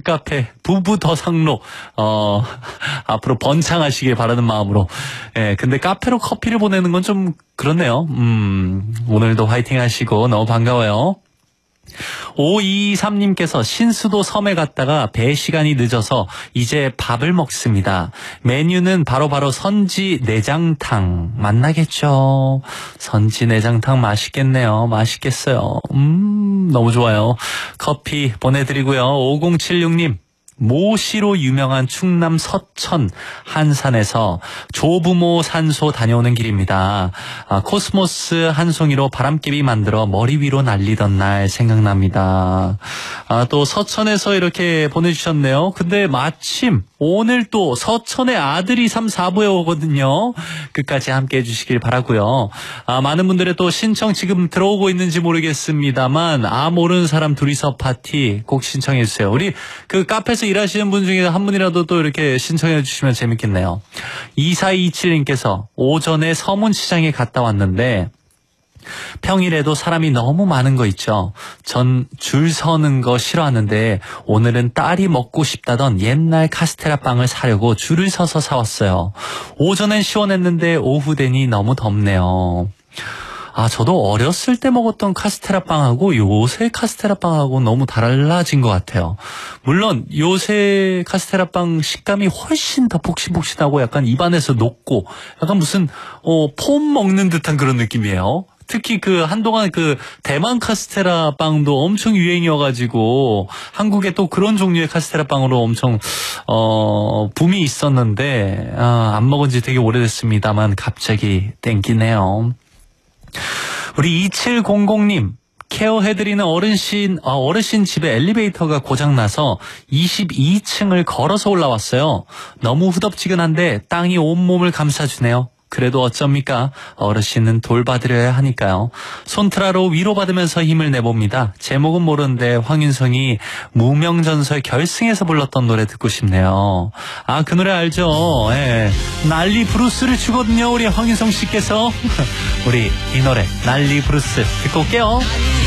카페 부부 더상로 앞으로 번창하시길 바라는 마음으로. 예, 근데 카페로 커피를 보내는 건 좀 그렇네요. 오늘도 화이팅 하시고 너무 반가워요. 5223님께서 신수도 섬에 갔다가 배 시간이 늦어서 이제 밥을 먹습니다. 메뉴는 바로 선지 내장탕. 맛나겠죠? 선지 내장탕 맛있겠네요. 맛있겠어요. 너무 좋아요. 커피 보내드리고요. 5076님. 모시로 유명한 충남 서천 한산에서 조부모 산소 다녀오는 길입니다. 코스모스 한 송이로 바람개비 만들어 머리 위로 날리던 날 생각납니다. 또 서천에서 이렇게 보내주셨네요. 근데 마침 오늘 또 서천의 아들이 3, 4부에 오거든요. 끝까지 함께 해주시길 바라고요. 많은 분들의 또 신청 지금 들어오고 있는지 모르겠습니다만 모르는 사람 둘이서 파티 꼭 신청해주세요. 우리 그 카페에서 일하시는 분 중에 한 분이라도 또 이렇게 신청해 주시면 재밌겠네요. 2427님께서 오전에 서문시장에 갔다 왔는데 평일에도 사람이 너무 많은 거 있죠. 전 줄 서는 거 싫어하는데 오늘은 딸이 먹고 싶다던 옛날 카스테라 빵을 사려고 줄을 서서 사왔어요. 오전엔 시원했는데 오후 되니 너무 덥네요. 저도 어렸을 때 먹었던 카스테라 빵하고 요새 카스테라 빵하고 너무 달라진 것 같아요. 물론 요새 카스테라 빵 식감이 훨씬 더 폭신폭신하고 약간 입안에서 녹고 약간 무슨 폼 먹는 듯한 그런 느낌이에요. 특히 한동안 대만 카스테라 빵도 엄청 유행이어가지고 한국에 또 그런 종류의 카스테라 빵으로 엄청 붐이 있었는데 안 먹은 지 되게 오래됐습니다만 갑자기 땡기네요. 우리 2700님, 케어해드리는 어르신 집에 엘리베이터가 고장나서 22층을 걸어서 올라왔어요. 너무 후덥지근한데 땅이 온몸을 감싸주네요. 그래도 어쩝니까? 어르신은 돌봐드려야 하니까요. 손트라로 위로받으면서 힘을 내봅니다. 제목은 모르는데 황윤성이 무명전설 결승에서 불렀던 노래 듣고 싶네요. 그 노래 알죠? 예. 난리 브루스를 주거든요. 우리 황윤성 씨께서. 우리 이 노래 난리 브루스 듣고 올게요.